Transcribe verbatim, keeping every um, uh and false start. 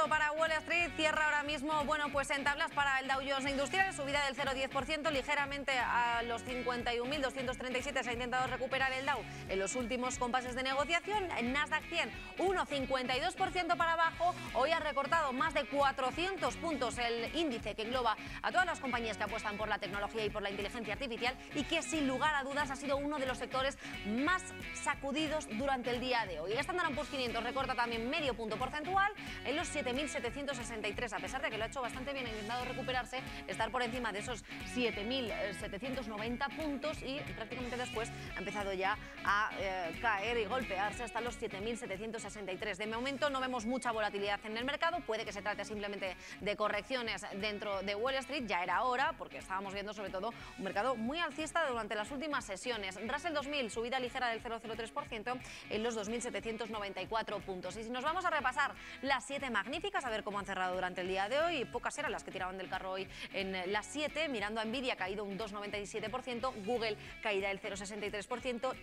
momento para Wall Street. Cierra ahora mismo, bueno, pues en tablas para el Dow Jones Industrial, subida del cero coma diez por ciento, ligeramente a los cincuenta y un mil doscientos treinta y siete se ha intentado recuperar el Dow en los últimos compases de negociación. En Nasdaq cien, uno coma cincuenta y dos por ciento para abajo. Hoy ha recortado más de cuatrocientos puntos el índice que engloba a todas las compañías que apuestan por la tecnología y por la inteligencia artificial y que sin lugar a dudas ha sido uno de los sectores más sacudidos durante el día de hoy. El Standard and Poor's quinientos recorta también medio punto porcentual en los siete mil setecientos sesenta y tres, a pesar de que lo ha hecho bastante bien, ha intentado recuperarse, estar por encima de esos siete mil setecientos noventa puntos y prácticamente después ha empezado ya a eh, caer y golpearse hasta los siete mil setecientos sesenta y tres. De momento no vemos mucha volatilidad en el mercado, puede que se trate simplemente de correcciones dentro de Wall Street, ya era hora, porque estábamos viendo sobre todo un mercado muy alcista durante las últimas sesiones. Russell dos mil, subida ligera del cero coma cero tres por ciento en los dos mil setecientos noventa y cuatro puntos. Y si nos vamos a repasar las siete magníficas, a ver cómo han cerrado durante el día de hoy, pocas eran las que tiraban del carro hoy en las siete, mirando a Nvidia, ha caído un dos coma noventa y siete por ciento, Google caída del cero coma sesenta y tres por ciento,